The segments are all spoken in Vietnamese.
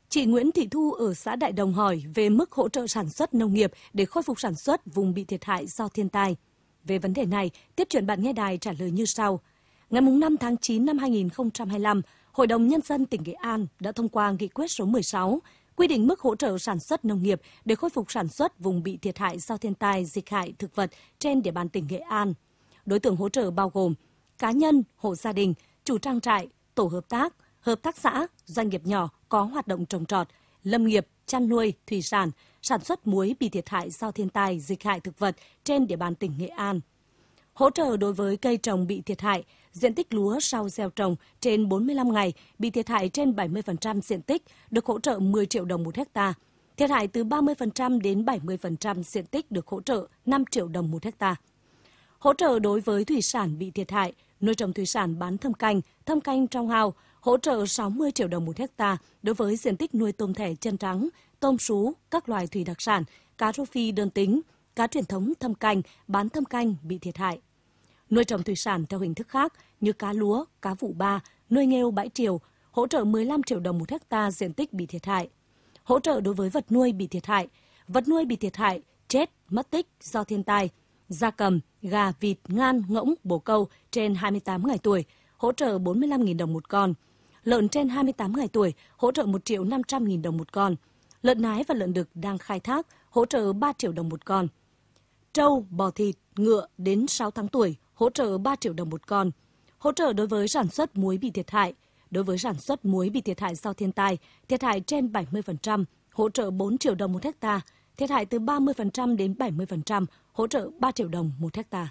Chị Nguyễn Thị Thu ở xã Đại Đồng hỏi về mức hỗ trợ sản xuất nông nghiệp để khôi phục sản xuất vùng bị thiệt hại do thiên tai. Về vấn đề này, tiếp chuyện bạn nghe đài trả lời như sau. Ngày 5 tháng 9 năm 2025, Hội đồng Nhân dân tỉnh Nghệ An đã thông qua nghị quyết số 16, quy định mức hỗ trợ sản xuất nông nghiệp để khôi phục sản xuất vùng bị thiệt hại do thiên tai, dịch hại thực vật trên địa bàn tỉnh Nghệ An. Đối tượng hỗ trợ bao gồm cá nhân, hộ gia đình, chủ trang trại, tổ hợp tác xã, doanh nghiệp nhỏ có hoạt động trồng trọt, lâm nghiệp, chăn nuôi, thủy sản, sản xuất muối bị thiệt hại do thiên tai, dịch hại thực vật trên địa bàn tỉnh Nghệ An. Hỗ trợ đối với cây trồng bị thiệt hại, diện tích lúa sau gieo trồng trên 45 ngày bị thiệt hại trên 70% diện tích được hỗ trợ 10 triệu đồng một hectare. Thiệt hại từ 30% đến 70% diện tích được hỗ trợ 5 triệu đồng một hectare. Hỗ trợ đối với thủy sản bị thiệt hại, nuôi trồng thủy sản bán thâm canh trong ao, hỗ trợ 60 triệu đồng một hectare đối với diện tích nuôi tôm thẻ chân trắng, tôm sú, các loài thủy đặc sản, cá rô phi đơn tính, cá truyền thống thâm canh, bán thâm canh bị thiệt hại. Nuôi trồng thủy sản theo hình thức khác như cá lúa, cá vụ ba, nuôi nghêu bãi triều, hỗ trợ 15 triệu đồng một hectare diện tích bị thiệt hại. Hỗ trợ đối với vật nuôi bị thiệt hại, chết, mất tích do thiên tai, gia cầm, gà, vịt, ngan, ngỗng, bồ câu trên 28 ngày tuổi, hỗ trợ 45.000 đồng một con. Lợn trên 28 ngày tuổi, hỗ trợ 1.500.000 đồng một con. Lợn nái và lợn đực đang khai thác, hỗ trợ 3 triệu đồng một con. Trâu, bò thịt, ngựa đến 6 tháng tuổi, hỗ trợ 3 triệu đồng một con. Hỗ trợ đối với sản xuất muối bị thiệt hại. Đối với sản xuất muối bị thiệt hại do thiên tai, thiệt hại trên 70%, hỗ trợ 4 triệu đồng một hectare. Thiệt hại từ 30% đến 70%, hỗ trợ 3 triệu đồng một hectare.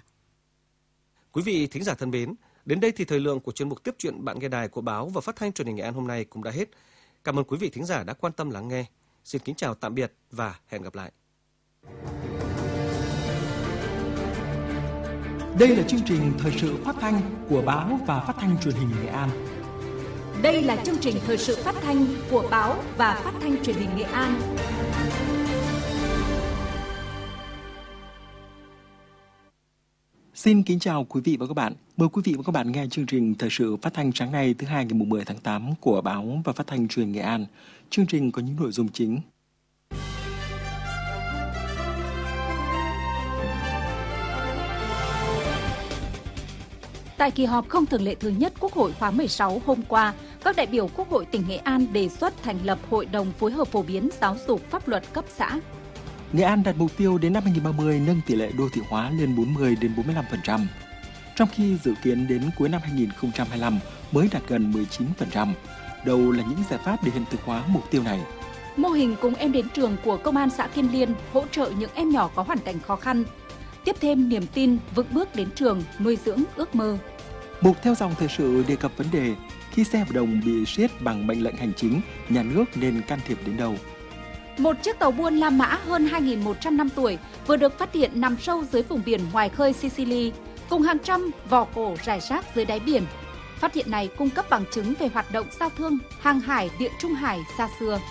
Quý vị thính giả thân mến, đến đây thì thời lượng của chuyên mục Tiếp chuyện bạn nghe đài của báo và phát thanh truyền hình Nghệ An hôm nay cũng đã hết. Cảm ơn quý vị thính giả đã quan tâm lắng nghe. Xin kính chào tạm biệt và hẹn gặp lại. Đây là chương trình thời sự phát thanh của báo và phát thanh truyền hình Nghệ An. Đây là chương trình thời sự phát thanh của báo và phát thanh truyền hình Nghệ An. Xin kính chào quý vị và các bạn. Mời quý vị và các bạn nghe chương trình thời sự phát thanh sáng nay thứ Hai ngày 10 tháng 8 của báo và phát thanh truyền hình Nghệ An. Chương trình có những nội dung chính. Tại kỳ họp không thường lệ thứ nhất Quốc hội khóa 16 hôm qua, các đại biểu Quốc hội tỉnh Nghệ An đề xuất thành lập Hội đồng phối hợp phổ biến giáo dục pháp luật cấp xã. Nghệ An đặt mục tiêu đến năm 2030 nâng tỷ lệ đô thị hóa lên 40 đến 45%, trong khi dự kiến đến cuối năm 2025 mới đạt gần 19%. Đâu là những giải pháp để hiện thực hóa mục tiêu này? Mô hình cùng em đến trường của Công an xã Kim Liên hỗ trợ những em nhỏ có hoàn cảnh khó khăn, tiếp thêm niềm tin vững bước đến trường, nuôi dưỡng ước mơ. Mục theo dòng thời sự đề cập vấn đề khi xe hợp đồng bị siết bằng mệnh lệnh hành chính, nhà nước nên can thiệp đến đâu? Một chiếc tàu buôn La Mã hơn 2.100 năm tuổi vừa được phát hiện nằm sâu dưới vùng biển ngoài khơi Sicily, cùng hàng trăm vỏ cổ rải rác dưới đáy biển. Phát hiện này cung cấp bằng chứng về hoạt động giao thương hàng hải Địa Trung Hải xa xưa.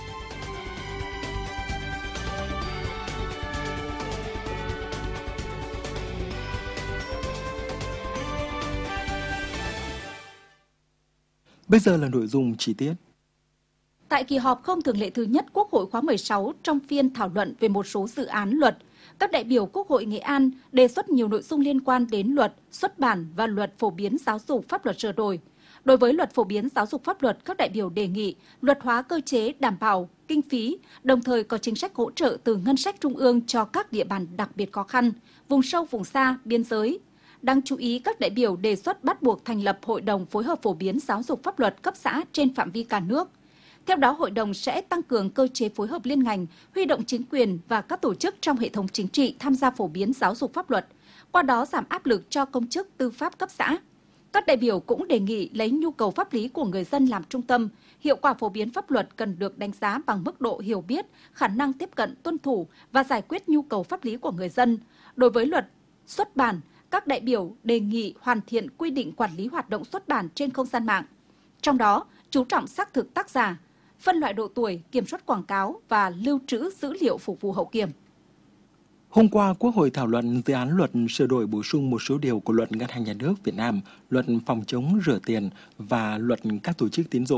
Bây giờ là nội dung chi tiết. Tại kỳ họp không thường lệ thứ nhất Quốc hội khóa 16 trong phiên thảo luận về một số dự án luật, các đại biểu Quốc hội Nghệ An đề xuất nhiều nội dung liên quan đến luật, xuất bản và luật phổ biến giáo dục pháp luật sửa đổi. Đối với luật phổ biến giáo dục pháp luật, các đại biểu đề nghị luật hóa cơ chế đảm bảo kinh phí, đồng thời có chính sách hỗ trợ từ ngân sách trung ương cho các địa bàn đặc biệt khó khăn, vùng sâu, vùng xa, biên giới. Đáng chú ý, các đại biểu đề xuất bắt buộc thành lập Hội đồng phối hợp phổ biến giáo dục pháp luật cấp xã trên phạm vi cả nước. Theo đó, hội đồng sẽ tăng cường cơ chế phối hợp liên ngành, huy động chính quyền và các tổ chức trong hệ thống chính trị tham gia phổ biến giáo dục pháp luật, qua đó giảm áp lực cho công chức tư pháp cấp xã. Các đại biểu cũng đề nghị lấy nhu cầu pháp lý của người dân làm trung tâm, hiệu quả phổ biến pháp luật cần được đánh giá bằng mức độ hiểu biết, khả năng tiếp cận, tuân thủ và giải quyết nhu cầu pháp lý của người dân. Đối với luật xuất bản, các đại biểu đề nghị hoàn thiện quy định quản lý hoạt động xuất bản trên không gian mạng. Trong đó, chú trọng xác thực tác giả, phân loại độ tuổi, kiểm soát quảng cáo và lưu trữ dữ liệu phục vụ hậu kiểm. Hôm qua, Quốc hội thảo luận dự án luật sửa đổi bổ sung một số điều của Luật Ngân hàng Nhà nước Việt Nam, Luật phòng chống rửa tiền và Luật các tổ chức tín dụng.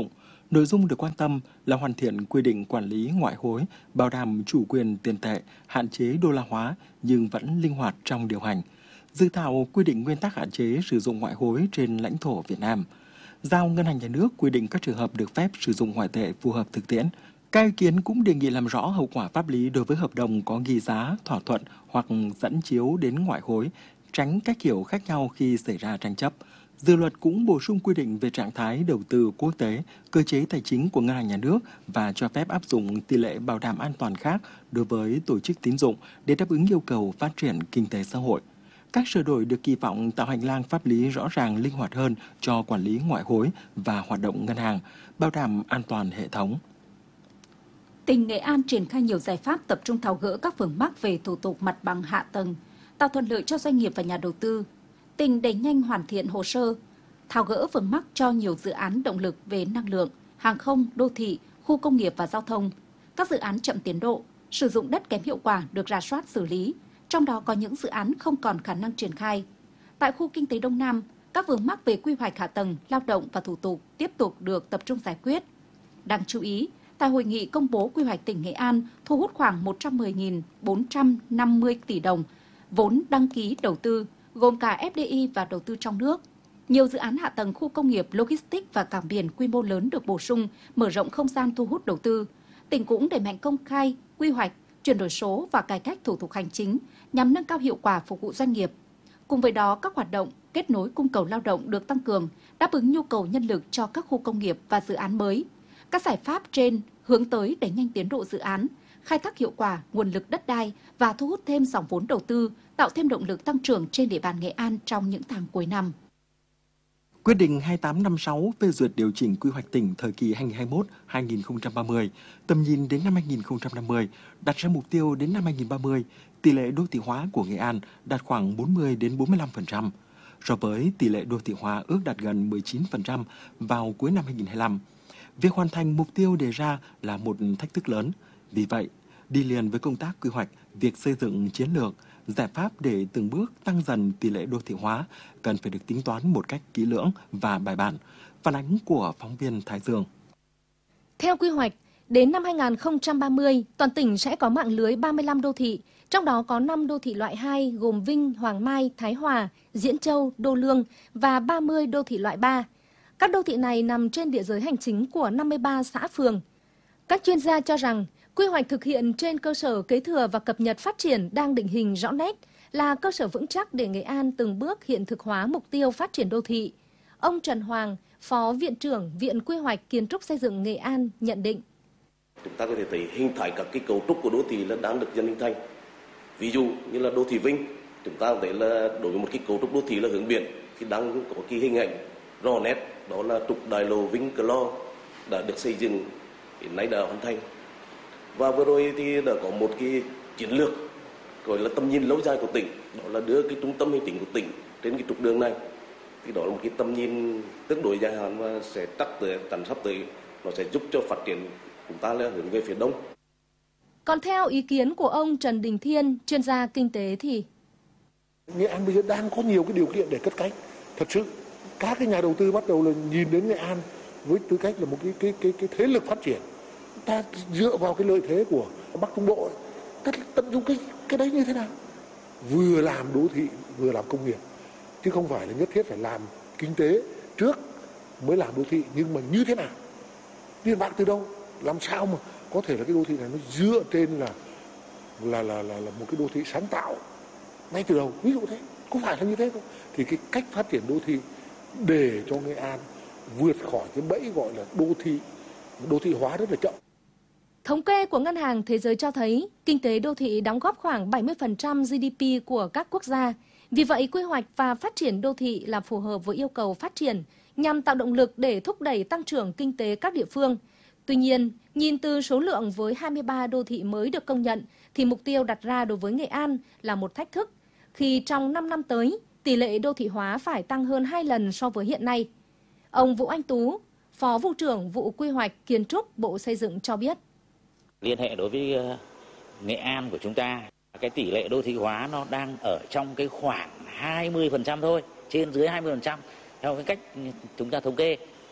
Nội dung được quan tâm là hoàn thiện quy định quản lý ngoại hối, bảo đảm chủ quyền tiền tệ, hạn chế đô la hóa nhưng vẫn linh hoạt trong điều hành. Dự thảo quy định nguyên tắc hạn chế sử dụng ngoại hối trên lãnh thổ Việt Nam. Giao Ngân hàng Nhà nước quy định các trường hợp được phép sử dụng ngoại tệ phù hợp thực tiễn. Các ý kiến cũng đề nghị làm rõ hậu quả pháp lý đối với hợp đồng có ghi giá, thỏa thuận hoặc dẫn chiếu đến ngoại hối, tránh các hiểu khác nhau khi xảy ra tranh chấp. Dự luật cũng bổ sung quy định về trạng thái đầu tư quốc tế, cơ chế tài chính của Ngân hàng Nhà nước và cho phép áp dụng tỷ lệ bảo đảm an toàn khác đối với tổ chức tín dụng để đáp ứng yêu cầu phát triển kinh tế xã hội. Các sửa đổi được kỳ vọng tạo hành lang pháp lý rõ ràng linh hoạt hơn cho quản lý ngoại hối và hoạt động ngân hàng, bảo đảm an toàn hệ thống. Tỉnh Nghệ An triển khai nhiều giải pháp tập trung tháo gỡ các vướng mắc về thủ tục mặt bằng hạ tầng, tạo thuận lợi cho doanh nghiệp và nhà đầu tư. Tỉnh đẩy nhanh hoàn thiện hồ sơ, tháo gỡ vướng mắc cho nhiều dự án động lực về năng lượng, hàng không, đô thị, khu công nghiệp và giao thông. Các dự án chậm tiến độ, sử dụng đất kém hiệu quả được rà soát xử lý, trong đó có những dự án không còn khả năng triển khai. Tại khu kinh tế Đông Nam, các vướng mắc về quy hoạch hạ tầng, lao động và thủ tục tiếp tục được tập trung giải quyết. Đáng chú ý, tại hội nghị công bố quy hoạch tỉnh Nghệ An thu hút khoảng 110.450 tỷ đồng vốn đăng ký đầu tư, gồm cả FDI và đầu tư trong nước. Nhiều dự án hạ tầng khu công nghiệp, logistics và cảng biển quy mô lớn được bổ sung, mở rộng không gian thu hút đầu tư. Tỉnh cũng đẩy mạnh công khai, quy hoạch, chuyển đổi số và cải cách thủ tục hành chính nhằm nâng cao hiệu quả phục vụ doanh nghiệp. Cùng với đó, các hoạt động kết nối cung cầu lao động được tăng cường, đáp ứng nhu cầu nhân lực cho các khu công nghiệp và dự án mới. Các giải pháp trên hướng tới đẩy nhanh tiến độ dự án, khai thác hiệu quả nguồn lực đất đai và thu hút thêm dòng vốn đầu tư, tạo thêm động lực tăng trưởng trên địa bàn Nghệ An trong những tháng cuối năm. Quyết định 2856 phê duyệt điều chỉnh quy hoạch tỉnh thời kỳ 2021-2030, tầm nhìn đến năm 2050, đặt ra mục tiêu đến năm 2030, tỷ lệ đô thị hóa của Nghệ An đạt khoảng 40-45%, so với tỷ lệ đô thị hóa ước đạt gần 19% vào cuối năm 2025. Việc hoàn thành mục tiêu đề ra là một thách thức lớn. Vì vậy, đi liền với công tác quy hoạch, việc xây dựng chiến lược, giải pháp để từng bước tăng dần tỷ lệ đô thị hóa cần phải được tính toán một cách kỹ lưỡng và bài bản. Phản ánh của phóng viên Thái Dương. Theo quy hoạch, đến năm 2030, toàn tỉnh sẽ có mạng lưới 35 đô thị, trong đó có 5 đô thị loại 2 gồm Vinh, Hoàng Mai, Thái Hòa, Diễn Châu, Đô Lương và 30 đô thị loại 3. Các đô thị này nằm trên địa giới hành chính của 53 xã phường. Các chuyên gia cho rằng, quy hoạch thực hiện trên cơ sở kế thừa và cập nhật phát triển đang định hình rõ nét, là cơ sở vững chắc để Nghệ An từng bước hiện thực hóa mục tiêu phát triển đô thị. Ông Trần Hoàng, Phó Viện trưởng Viện Quy hoạch Kiến trúc Xây dựng Nghệ An nhận định. Chúng ta có thể thấy hình thành các cái cấu trúc của đô thị là đang được dần hình thành. Ví dụ như là đô thị Vinh, chúng ta có thấy là đối với một cái cấu trúc đô thị là hướng biển thì đang có cái hình ảnh rõ nét, đó là trục đại lộ Vinh Cửa Lo đã được xây dựng, hiện nay đã hoàn thành. Và vừa rồi thì đã có một cái chiến lược gọi là tầm nhìn lâu dài của tỉnh, đó là đưa cái trung tâm hành chính của tỉnh trên cái trục đường này. Thì đó là một cái tầm nhìn tương đối dài hạn và sẽ sắp tới nó sẽ giúp cho phát triển chúng ta là hướng về phía đông. Còn theo ý kiến của ông Trần Đình Thiên, chuyên gia kinh tế thì Nghệ An bây giờ đang có nhiều cái điều kiện để cất cánh. Thật sự các cái nhà đầu tư bắt đầu là nhìn đến Nghệ An với tư cách là một cái thế lực phát triển. Ta dựa vào cái lợi thế của Bắc Trung Bộ, ta tận dụng cái đấy như thế nào? Vừa làm đô thị, vừa làm công nghiệp, chứ không phải là nhất thiết phải làm kinh tế trước mới làm đô thị, nhưng mà như thế nào? Tiền bạc từ đâu? Làm sao mà có thể là cái đô thị này nó dựa trên là một cái đô thị sáng tạo ngay từ đầu, ví dụ thế, có phải là như thế không? Thì cái cách phát triển đô thị để cho Nghệ An vượt khỏi cái bẫy gọi là đô thị hóa rất là chậm. Thống kê của Ngân hàng Thế giới cho thấy, kinh tế đô thị đóng góp khoảng 70% GDP của các quốc gia. Vì vậy, quy hoạch và phát triển đô thị là phù hợp với yêu cầu phát triển, nhằm tạo động lực để thúc đẩy tăng trưởng kinh tế các địa phương. Tuy nhiên, nhìn từ số lượng với 23 đô thị mới được công nhận, thì mục tiêu đặt ra đối với Nghệ An là một thách thức, khi trong 5 năm tới, tỷ lệ đô thị hóa phải tăng hơn 2 lần so với hiện nay. Ông Vũ Anh Tú, Phó Vụ trưởng Vụ Quy hoạch Kiến trúc Bộ Xây dựng cho biết. Liên hệ đối với Nghệ An của chúng ta, cái tỷ lệ đô thị hóa nó đang ở trong cái khoảng 20% thôi, trên dưới 20%, theo cái cách chúng ta thống kê.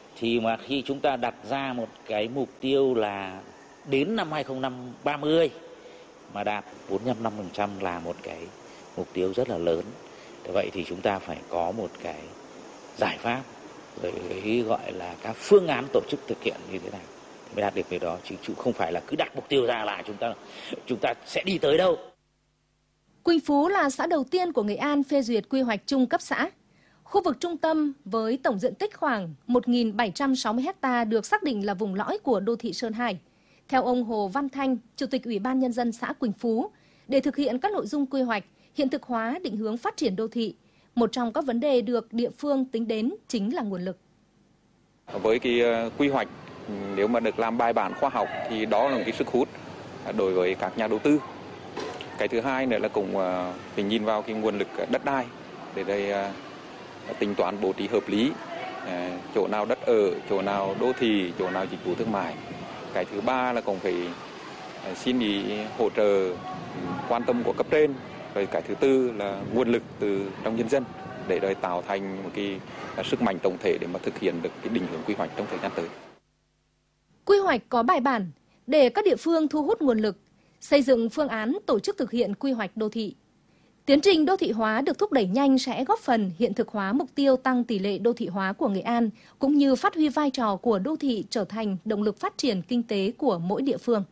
Thì mà khi chúng ta đặt ra một cái mục tiêu là đến năm 2030 mà đạt 45-50% là một cái mục tiêu rất là lớn. Vậy thì chúng ta phải có một cái giải pháp, rồi gọi là các phương án tổ chức thực hiện như thế nào mới đạt được việc đó, chứ không phải là cứ đặt mục tiêu ra là chúng ta sẽ đi tới đâu. Quỳnh Phú là xã đầu tiên của Nghệ An phê duyệt quy hoạch chung cấp xã. Khu vực trung tâm với tổng diện tích khoảng 1.760 ha được xác định là vùng lõi của đô thị Sơn Hải. Theo ông Hồ Văn Thanh, Chủ tịch Ủy ban Nhân dân xã Quỳnh Phú, để thực hiện các nội dung quy hoạch, hiện thực hóa định hướng phát triển đô thị, một trong các vấn đề được địa phương tính đến chính là nguồn lực. Với cái quy hoạch, nếu mà được làm bài bản khoa học thì đó là một cái sức hút đối với các nhà đầu tư. Cái thứ hai nữa là cũng phải nhìn vào cái nguồn lực đất đai để đây tính toán bố trí hợp lý, chỗ nào đất ở, chỗ nào đô thị, chỗ nào dịch vụ thương mại. Cái thứ ba là cũng phải xin ý hỗ trợ quan tâm của cấp trên. Rồi cái thứ tư là nguồn lực từ trong nhân dân để đời tạo thành một cái sức mạnh tổng thể để mà thực hiện được cái định hướng quy hoạch trong thời gian tới. Quy hoạch có bài bản để các địa phương thu hút nguồn lực, xây dựng phương án tổ chức thực hiện quy hoạch đô thị. Tiến trình đô thị hóa được thúc đẩy nhanh sẽ góp phần hiện thực hóa mục tiêu tăng tỷ lệ đô thị hóa của Nghệ An, cũng như phát huy vai trò của đô thị trở thành động lực phát triển kinh tế của mỗi địa phương.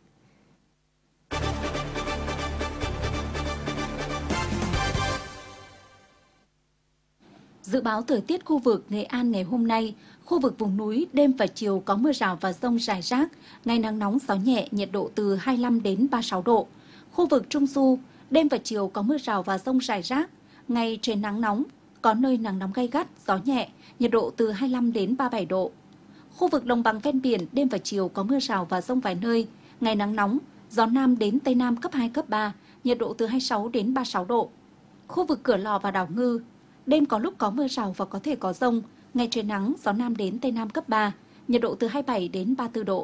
Dự báo thời tiết khu vực Nghệ An ngày hôm nay, khu vực vùng núi đêm và chiều có mưa rào và dông rải rác, ngày nắng nóng gió nhẹ, nhiệt độ từ 25 đến 36 độ. Khu vực Trung Du, đêm và chiều có mưa rào và dông rải rác, ngày trời nắng nóng, có nơi nắng nóng gay gắt, gió nhẹ, nhiệt độ từ 25 đến 37 độ. Khu vực đồng bằng ven biển, đêm và chiều có mưa rào và dông vài nơi, ngày nắng nóng, gió Nam đến Tây Nam cấp 2, cấp 3, nhiệt độ từ 26 đến 36 độ. Khu vực Cửa Lò và đảo Ngư, đêm có lúc có mưa rào và có thể có dông, ngày trời nắng, gió Nam đến Tây Nam cấp 3, nhiệt độ từ 27 đến 34 độ.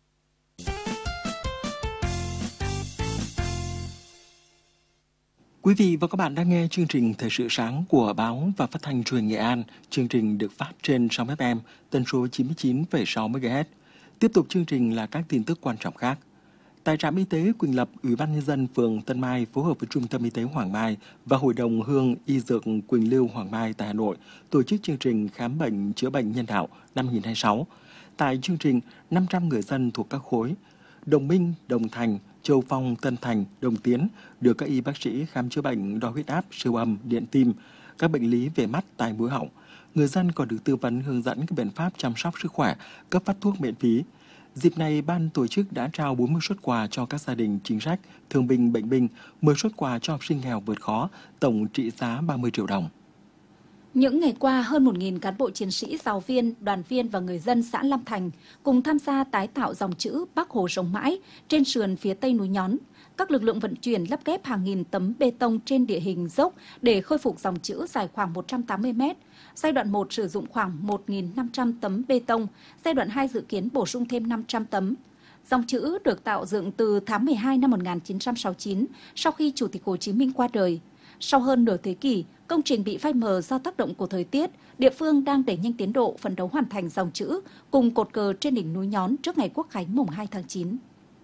Quý vị và các bạn đang nghe chương trình Thời sự sáng của Báo và Phát thanh Truyền hình Nghệ An. Chương trình được phát trên 6 FM, tần số 99,6 MHz. Tiếp tục chương trình là các tin tức quan trọng khác. Tại trạm y tế Quỳnh Lập, Ủy ban Nhân dân phường Tân Mai phối hợp với Trung tâm Y tế Hoàng Mai và Hội đồng Hương Y Dược Quỳnh Lưu Hoàng Mai tại Hà Nội tổ chức chương trình khám bệnh chữa bệnh nhân đạo năm 2026. Tại chương trình, 500 người dân thuộc các khối Đồng Minh, Đồng Thành, Châu Phong, Tân Thành, Đồng Tiến được các y bác sĩ khám chữa bệnh đo huyết áp, siêu âm, điện tim, các bệnh lý về mắt, tai, mũi, họng. Người dân còn được tư vấn hướng dẫn các biện pháp chăm sóc sức khỏe, cấp phát thuốc miễn phí. Dịp này, ban tổ chức đã trao 40 suất quà cho các gia đình chính sách, thương binh, bệnh binh, 10 suất quà cho học sinh nghèo vượt khó, tổng trị giá 30 triệu đồng. Những ngày qua, hơn 1.000 cán bộ chiến sĩ, giáo viên, đoàn viên và người dân xã Lam Thành cùng tham gia tái tạo dòng chữ Bác Hồ sống mãi trên sườn phía tây núi Nhón. Các lực lượng vận chuyển lắp ghép hàng nghìn tấm bê tông trên địa hình dốc để khôi phục dòng chữ dài khoảng 180 m. Giai đoạn 1 sử dụng khoảng 1.500 tấm bê tông, giai đoạn 2 dự kiến bổ sung thêm 500 tấm. Dòng chữ được tạo dựng từ tháng 12 năm 1969 sau khi Chủ tịch Hồ Chí Minh qua đời. Sau hơn nửa thế kỷ, công trình bị phai mờ do tác động của thời tiết, địa phương đang đẩy nhanh tiến độ phấn đấu hoàn thành dòng chữ cùng cột cờ trên đỉnh núi Nhón trước ngày Quốc khánh mùng 2 tháng 9.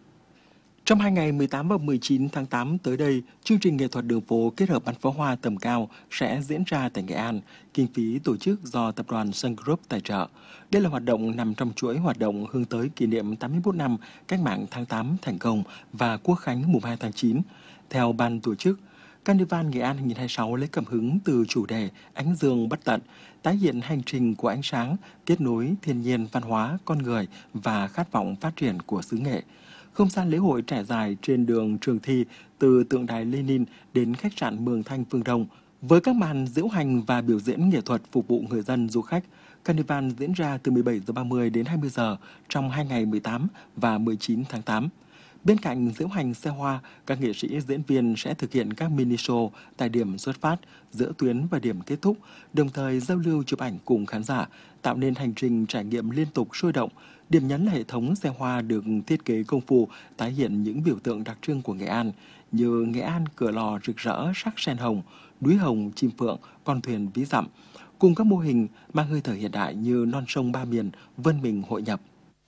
Trong 2 ngày 18 và 19 tháng 8 tới đây, chương trình nghệ thuật đường phố kết hợp bắn pháo hoa tầm cao sẽ diễn ra tại Nghệ An, kinh phí tổ chức do Tập đoàn Sun Group tài trợ. Đây là hoạt động nằm trong chuỗi hoạt động hướng tới kỷ niệm 81 năm Cách mạng tháng 8 thành công và Quốc khánh mùng 2 tháng 9. Theo ban tổ chức, Carnival Nghệ An 2026 lấy cảm hứng từ chủ đề Ánh Dương bất tận, tái hiện hành trình của ánh sáng, kết nối thiên nhiên, văn hóa, con người và khát vọng phát triển của xứ Nghệ. Không gian lễ hội trải dài trên đường Trường Thi từ tượng đài Lenin đến khách sạn Mường Thanh Phương Đông. Với các màn diễu hành và biểu diễn nghệ thuật phục vụ người dân du khách, Carnival diễn ra từ 17h30 đến 20h trong 2 ngày 18 và 19 tháng 8. Bên cạnh diễu hành xe hoa, các nghệ sĩ diễn viên sẽ thực hiện các mini show tại điểm xuất phát, giữa tuyến và điểm kết thúc, đồng thời giao lưu chụp ảnh cùng khán giả, tạo nên hành trình trải nghiệm liên tục sôi động. Điểm nhấn là hệ thống xe hoa được thiết kế công phu, tái hiện những biểu tượng đặc trưng của Nghệ An như Nghệ An Cửa Lò rực rỡ sắc sen hồng, núi hồng chim phượng, con thuyền ví dặm. cùng các mô hình mang hơi thở hiện đại như non sông ba miền vươn mình hội nhập.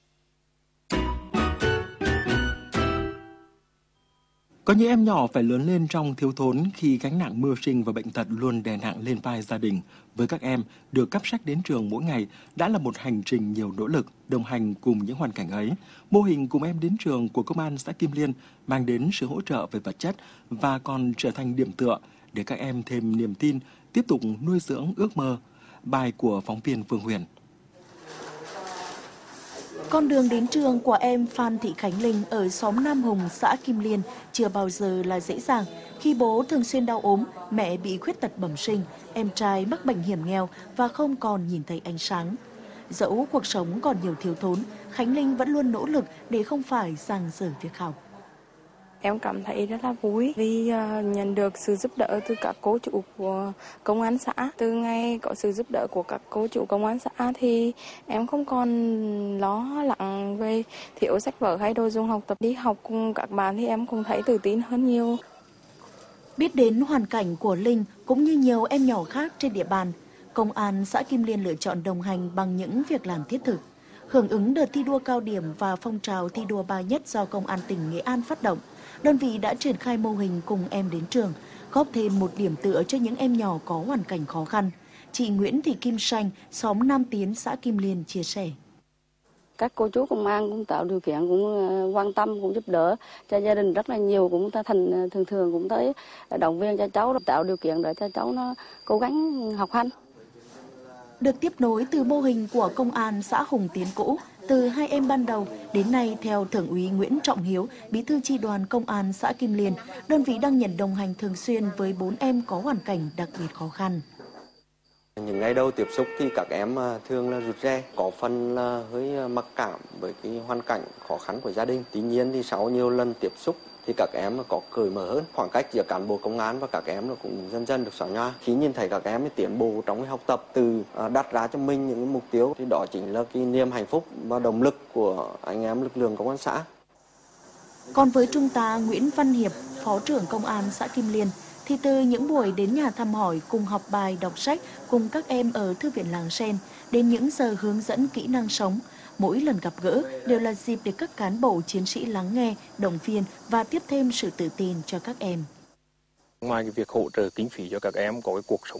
Có những em nhỏ phải lớn lên trong thiếu thốn khi gánh nặng mưu sinh và bệnh tật luôn đè nặng lên vai gia đình. Với các em, được cắp sách đến trường mỗi ngày đã là một hành trình nhiều nỗ lực, đồng hành cùng những hoàn cảnh ấy. Mô hình Cùng Em Đến Trường của Công an xã Kim Liên mang đến sự hỗ trợ về vật chất và còn trở thành điểm tựa để các em thêm niềm tin, tiếp tục nuôi dưỡng ước mơ. Bài của phóng viên Phương Huyền. Con đường đến trường của em Phan Thị Khánh Linh ở xóm Nam Hùng, xã Kim Liên chưa bao giờ là dễ dàng. Khi bố thường xuyên đau ốm, mẹ bị khuyết tật bẩm sinh, em trai mắc bệnh hiểm nghèo và không còn nhìn thấy ánh sáng. Dẫu cuộc sống còn nhiều thiếu thốn, Khánh Linh vẫn luôn nỗ lực để không phải dang dở việc học. Em cảm thấy rất là vui vì nhận được sự giúp đỡ từ các cô chủ của công an xã. Từ ngày có sự giúp đỡ của các cô chủ công an xã thì em không còn lo lắng về thiếu sách vở hay đồ dùng học tập. Đi học cùng các bạn thì em cũng thấy tự tin hơn nhiều. Biết đến hoàn cảnh của Linh cũng như nhiều em nhỏ khác trên địa bàn, Công an xã Kim Liên lựa chọn đồng hành bằng những việc làm thiết thực. Hưởng ứng đợt thi đua cao điểm và phong trào thi đua 3 nhất do Công an tỉnh Nghệ An phát động, đơn vị đã triển khai mô hình Cùng Em Đến Trường, góp thêm một điểm tựa cho những em nhỏ có hoàn cảnh khó khăn. Chị Nguyễn Thị Kim Xanh, xóm Nam Tiến, xã Kim Liên chia sẻ. Các cô chú công an cũng tạo điều kiện, cũng quan tâm, cũng giúp đỡ cho gia đình rất là nhiều, cũng thường cũng tới động viên cho cháu, tạo điều kiện để cho cháu nó cố gắng học hành. Được tiếp nối từ mô hình của Công an xã Hùng Tiến cũ, từ 2 em ban đầu đến nay theo Thượng úy Nguyễn Trọng Hiếu, Bí thư chi đoàn Công an xã Kim Liên, đơn vị đang nhận đồng hành thường xuyên với 4 em có hoàn cảnh đặc biệt khó khăn. Những ngày đầu tiếp xúc thì các em thường là rụt rè, có phần là hơi mặc cảm với cái hoàn cảnh khó khăn của gia đình. Tuy nhiên thì sau nhiều lần tiếp xúc thì các em có cởi mở hơn, khoảng cách giữa cán bộ công an và các em cũng dần dần được xóa nhòa. Khi nhìn thấy các em tiến bộ trong học tập, từ đặt ra cho mình những mục tiêu thì đó chính là cái niềm hạnh phúc và động lực của anh em lực lượng công an xã. Còn với Trung tá Nguyễn Văn Hiệp, Phó trưởng Công an xã Kim Liên, thì từ những buổi đến nhà thăm hỏi, cùng học bài, đọc sách cùng các em ở Thư viện Làng Sen đến những giờ hướng dẫn kỹ năng sống, mỗi lần gặp gỡ đều là dịp để các cán bộ chiến sĩ lắng nghe, động viên và tiếp thêm sự tự tin cho các em. Ngoài cái việc hỗ trợ kinh phí cho các em có cái cuộc sống